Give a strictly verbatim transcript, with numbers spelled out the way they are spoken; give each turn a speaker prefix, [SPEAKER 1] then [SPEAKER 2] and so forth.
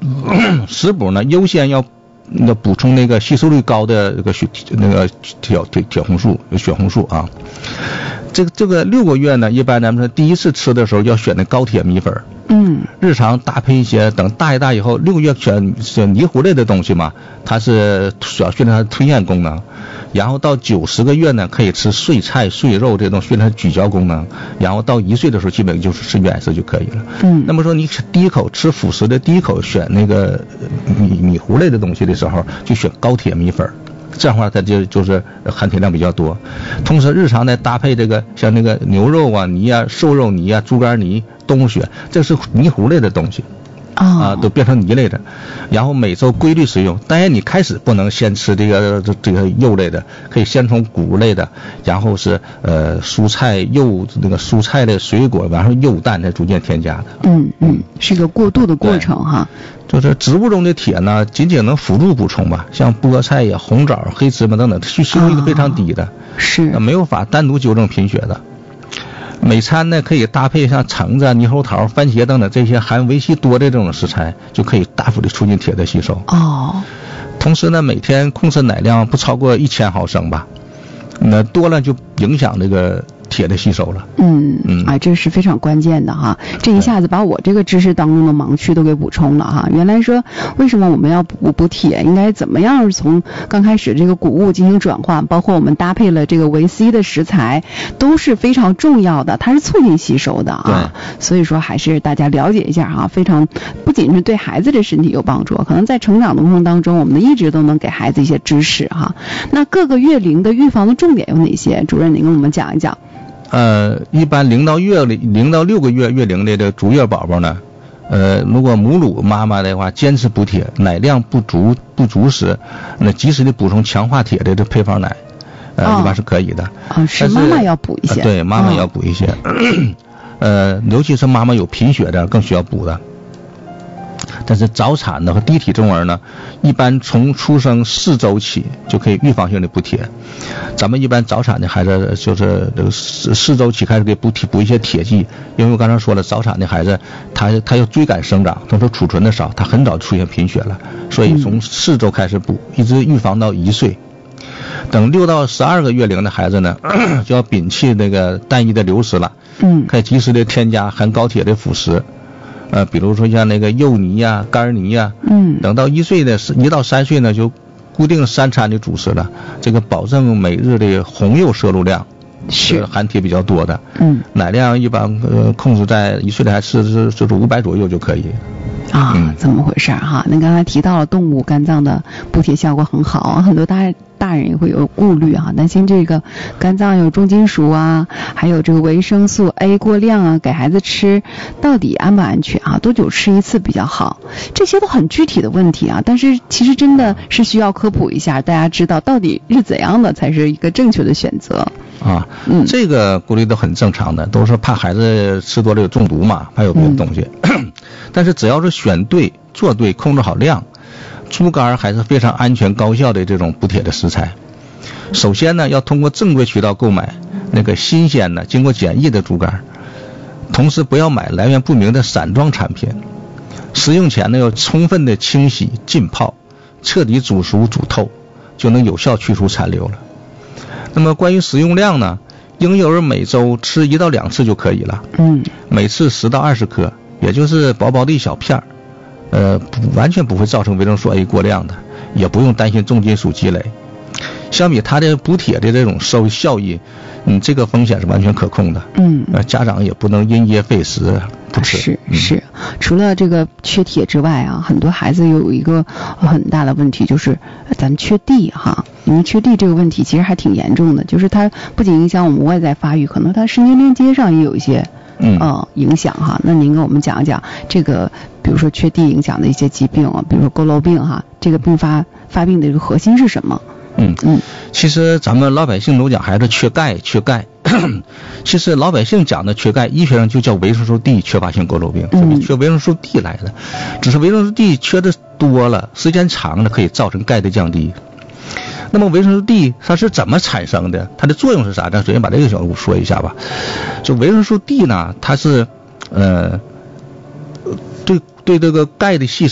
[SPEAKER 1] 食补呢，优先要要补充那个吸收率高的这个血那个铁铁铁红素、血红素啊。这个这个六个月呢，一般咱们说第一次吃的时候要选那高铁米粉。
[SPEAKER 2] 嗯，
[SPEAKER 1] 日常搭配一些，等大一大以后，六个月选选泥糊类的东西嘛，它是主要训练它的吞咽功能。然后到九十个月呢，可以吃碎菜碎肉这种训练它咀嚼功能。然后到一岁的时候，基本就是吃原食就可以了。
[SPEAKER 2] 嗯，
[SPEAKER 1] 那么说你第一口吃辅食的第一口选那个米米糊类的东西的时候，就选高铁米粉。这样的话它就就是含铁量比较多，同时日常呢搭配这个像那个牛肉啊泥啊、瘦肉泥啊、猪肝泥、动物血，这是泥糊类的东西啊，都变成泥类的，然后每周规律食用。当然你开始不能先吃这个这这个肉类的，可以先从谷类的，然后是呃蔬菜肉那个蔬菜的水果，然后肉蛋再逐渐添加的。
[SPEAKER 2] 嗯嗯，是个过渡的过程哈。
[SPEAKER 1] 就是植物中的铁呢，仅仅能辅助补充吧，像菠菜呀、红枣、黑芝麻等等，吸收率非常低的，
[SPEAKER 2] 是
[SPEAKER 1] 没有法单独纠正贫血的。每餐呢可以搭配像橙子、猕猴桃、番茄等等这些含维 C 多的这种食材，就可以大幅的促进铁的吸收。
[SPEAKER 2] 哦。
[SPEAKER 1] 同时呢，每天控制奶量不超过一千毫升吧，那多了就影响这个铁的吸收了。
[SPEAKER 2] 嗯嗯，啊，这是非常关键的哈，这一下子把我这个知识当中的盲区都给补充了哈。原来说为什么我们要补补铁，应该怎么样从刚开始这个谷物进行转换，包括我们搭配了这个维 C 的食材，都是非常重要的，它是促进吸收的啊。所以说还是大家了解一下哈，非常不仅是对孩子的身体有帮助，可能在成长的过程当中，我们的一直都能给孩子一些知识哈。那各个月龄的预防的重点有哪些？主任，您跟我们讲一讲。
[SPEAKER 1] 呃，一般零到月零到六个月月龄的这足月宝宝呢，呃，如果母乳妈妈的话坚持补铁，奶量不足不足时，那及时的补充强化铁的这配方奶，呃，哦、一般是可以的。
[SPEAKER 2] 啊、哦，是妈妈要补一些。
[SPEAKER 1] 呃、对，妈妈要补一些。哦、呃，尤其是妈妈有贫血的，更需要补的。但是早产的和低体重儿呢，一般从出生四周起就可以预防性的补铁。咱们一般早产的孩子就是这个四四周起开始给补铁补一些铁剂，因为我刚才说了，早产的孩子他他要追赶生长，他说储存的少，他很早出现贫血了，所以从四周开始补，一直预防到一岁。等六到十二个月龄的孩子呢，就要摒弃那个单一的流食了，
[SPEAKER 2] 嗯，
[SPEAKER 1] 可以及时的添加含高铁的辅食。呃，比如说像那个肉泥呀、啊、肝泥呀、啊，
[SPEAKER 2] 嗯，
[SPEAKER 1] 等到一岁的一到三岁呢，就固定三餐的主食了，这个保证每日的红肉摄入量是含铁比较多的，
[SPEAKER 2] 嗯，
[SPEAKER 1] 奶量一般呃控制在一岁的孩子是就是五百左右就可以。
[SPEAKER 2] 啊，嗯、怎么回事哈？您刚才提到了动物肝脏的补铁效果很好，很多大大人也会有顾虑啊，担心这个肝脏有重金属啊，还有这个维生素 A 过量啊，给孩子吃到底安不安全啊？多久吃一次比较好？这些都很具体的问题啊，但是其实真的是需要科普一下，大家知道到底是怎样的才是一个正确的选择。
[SPEAKER 1] 啊，嗯，这个顾虑都很正常的，都是怕孩子吃多了有中毒嘛，还有别的东西。嗯、但是只要是选对、做对、控制好量，猪肝还是非常安全高效的这种补铁的食材。首先呢，要通过正规渠道购买那个新鲜的、经过检疫的猪肝，同时不要买来源不明的散装产品。食用前呢，要充分的清洗、浸泡，彻底煮熟、煮透，就能有效去除残留了。那么关于食用量呢，婴幼儿每周吃一到两次就可以了，
[SPEAKER 2] 嗯，
[SPEAKER 1] 每次十到二十克，也就是薄薄的一小片儿，呃，完全不会造成维生素 A 过量的，也不用担心重金属积累。相比它的补铁的这种收效益，嗯，这个风险是完全可控的。
[SPEAKER 2] 嗯，
[SPEAKER 1] 呃，家长也不能因噎废食不吃。
[SPEAKER 2] 是是、嗯，除了这个缺铁之外啊，很多孩子有一个很大的问题，就是咱缺地哈。因为缺地这个问题其实还挺严重的，就是它不仅影响我们外在发育，可能它神经连接上也有一些
[SPEAKER 1] 嗯、
[SPEAKER 2] 呃、影响哈。那您跟我们讲一讲这个，比如说缺地影响的一些疾病啊，比如说佝偻病哈，这个并发发病的这个核心是什么？
[SPEAKER 1] 嗯嗯，其实咱们老百姓都讲还是缺钙，缺钙。其实老百姓讲的缺钙，医学上就叫维生素 D 缺乏性佝偻病，是缺维生素 D 来的。只是维生素 D 缺的多了，时间长了可以造成钙的降低。那么维生素 D 它是怎么产生的？它的作用是啥？咱首先把这个角度说一下吧。就维生素 D 呢，它是呃对对这个钙的吸